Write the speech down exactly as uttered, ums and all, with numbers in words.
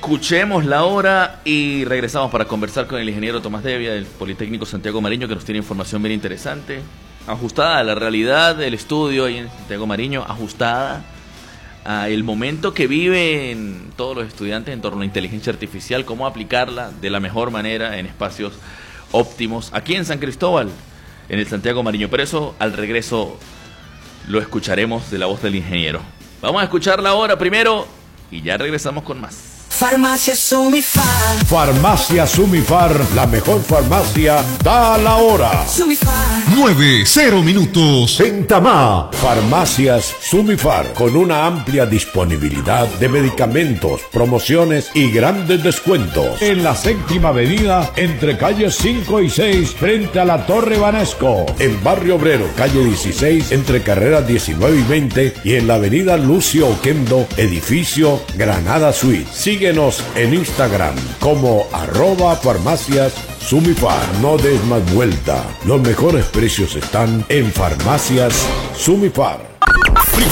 Escuchemos la hora y regresamos para conversar con el ingeniero Tomás Devia del Politécnico Santiago Mariño, que nos tiene información bien interesante, ajustada a la realidad del estudio ahí en Santiago Mariño, ajustada al momento que viven todos los estudiantes en torno a la inteligencia artificial, cómo aplicarla de la mejor manera en espacios óptimos aquí en San Cristóbal, en el Santiago Mariño. Pero eso al regreso lo escucharemos de la voz del ingeniero. Vamos a escuchar la hora primero y ya regresamos con más. Farmacia Sumifar. Farmacia Sumifar, la mejor farmacia, da la hora. Sumifar. nueve, cero minutos. En Tamá, Farmacias Sumifar, con una amplia disponibilidad de medicamentos, promociones y grandes descuentos. En la séptima avenida, entre calles cinco y seis, frente a la Torre Banesco. En Barrio Obrero, calle dieciséis, entre carreras diecinueve y veinte. Y en la avenida Lucio Oquendo, edificio Granada Suite. Síguenos en Instagram como arroba farmacias Sumifar. No des más vuelta. Los mejores precios están en Farmacias Sumifar.